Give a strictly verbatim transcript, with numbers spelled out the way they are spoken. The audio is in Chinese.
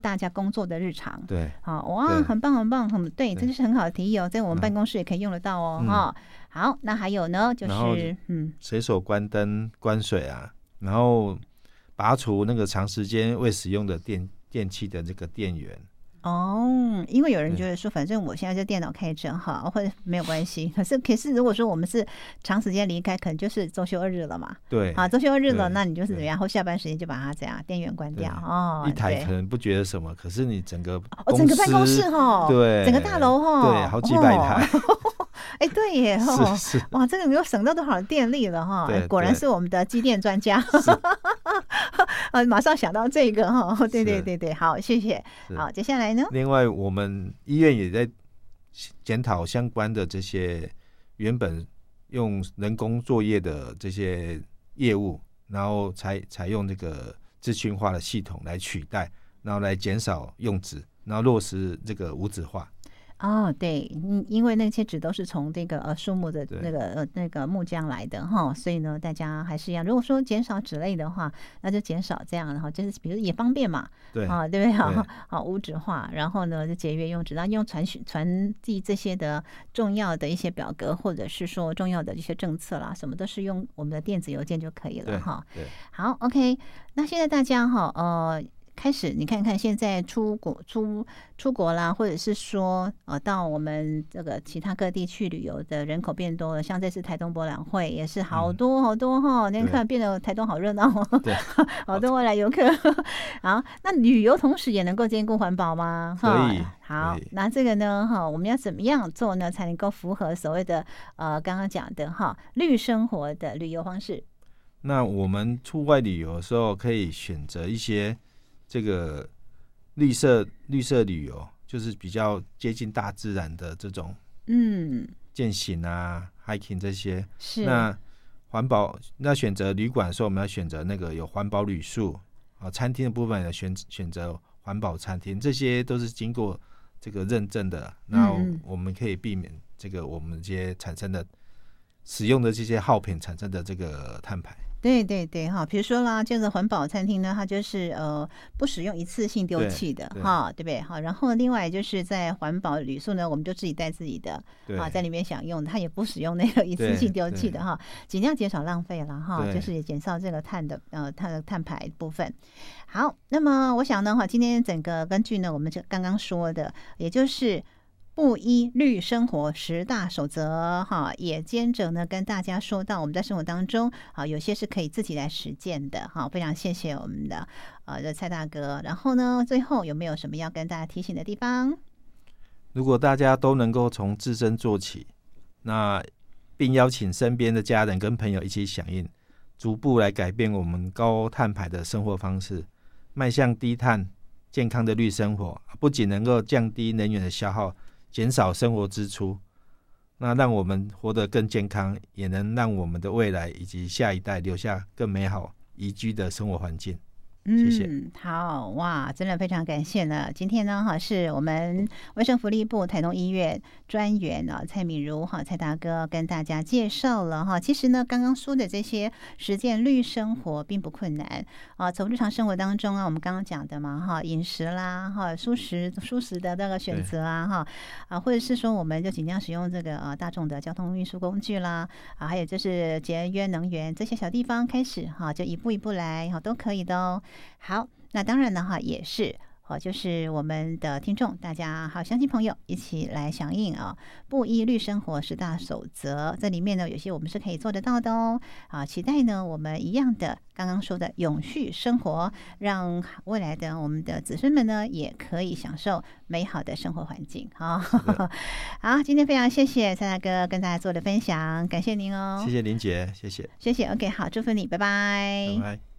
大家工作的日常。 对， 好哇，很棒很棒，很对，这就是很好的提议哦，在我们办公室也可以用得到哦。哈、嗯，好，那还有呢，就是嗯， 随手关灯、关水啊，然后拔除那个长时间未使用的电电器的这个电源。 哦，因为有人觉得说，反正我现在就电脑开着哈，或者没有关系。可是，可是如果说我们是长时间离开，可能就是周休二日了嘛。 对， 啊，周休二日了，那你就是然后下班时间就把它这样电源关掉哦。 一台可能不觉得什么，可是你整个哦，整个办公室哈， 对， 整个大楼哈， 对，好几百台。 哎、哦，对耶， 是是， 哇，这个又省到多少电力了哈！果然是我们的机电专家。啊，马上想到这个哈，对对对对，好，谢谢。好，接下来呢？ 另外，我们医院也在检讨相关的这些原本用人工作业的这些业务，然后采采用这个资讯化的系统来取代，然后来减少用纸，然后落实这个无纸化。 哦，对，因为那些纸都是从这个呃树木的那个呃那个木浆来的哈，所以呢，大家还是一样。如果说减少纸类的话，那就减少这样的哈，就是比如也方便嘛， 对啊，对不对？好，好无纸化，然后呢就节约用纸，然后用传传递这些的重要的一些表格，或者是说重要的一些政策啦，什么都是用我们的电子邮件就可以了哈。 对， 好 ，OK， 那现在大家哈，呃。开始，你看看现在出国出出国啦，或者是说呃到我们这个其他各地去旅游的人口变多了，像这次台东博览会也是好多好多哈，你、嗯、看变得台东好热闹， 对， 好多外来游客。好，那旅游同时也能够兼顾环保吗？ 可以。 好，那这个呢哈，我们要怎么样做呢，才能够符合所谓的呃刚刚讲的哈绿生活的旅游方式？ 那我们出外旅游的时候，可以选择一些。这个绿色绿色旅游就是比较接近大自然的这种，嗯，健行啊、hiking 这些。 是。 那环保，那选择旅馆的时候，我们要选择那个有环保旅宿啊。餐厅的部分要选选择环保餐厅，这些都是经过这个认证的。然后我们可以避免这个我们这些产生的使用的这些耗品产生的这个碳排。 对对对哈，比如说啦，这个环保餐厅呢，它就是呃不使用一次性丢弃的哈，对不对？好，然后另外就是在环保旅宿呢，我们就自己带自己的啊，在里面享用，它也不使用那个一次性丢弃的哈，尽量减少浪费了哈，就是也减少这个碳的呃它的碳排部分。好，那么我想呢哈，今天整个根据呢我们就刚刚说的，也就是不依绿生活十大守则哈，也兼着呢跟大家说到我们在生活当中啊，有些是可以自己来实践的哈。非常谢谢我们的呃蔡大哥。然后呢，最后有没有什么要跟大家提醒的地方？ 如果大家都能够从自身做起，那并邀请身边的家人跟朋友一起响应，逐步来改变我们高碳排的生活方式，迈向低碳健康的绿生活，不仅能够降低能源的消耗，减少生活支出，那让我们活得更健康，也能让我们的未来以及下一代留下更美好宜居的生活环境。谢谢。 嗯，好哇，真的非常感谢呢。今天呢，哈是我们卫生福利部台东医院专员啊蔡敏如哈蔡大哥跟大家介绍了哈。其实呢，刚刚说的这些实践绿生活并不困难啊。从日常生活当中啊，我们刚刚讲的嘛哈，饮食啦哈，蔬食蔬食的那个选择啊哈啊，或者是说我们就尽量使用这个呃大众的交通运输工具啦啊，还有就是节约能源这些小地方开始哈，就一步一步来哈，都可以的哦。好，那当然的话也是哦，就是我们的听众大家还有乡亲朋友一起来响应啊，不依绿生活十大守则，这里面呢有些我们是可以做得到的哦啊，期待呢我们一样的刚刚说的永续生活，让未来的我们的子孙们呢也可以享受美好的生活环境啊。好，今天非常谢谢蔡大哥跟大家做的分享，感谢您哦， 谢谢林姐，谢谢， 谢谢 ，OK， 好，祝福你，拜拜， 拜拜。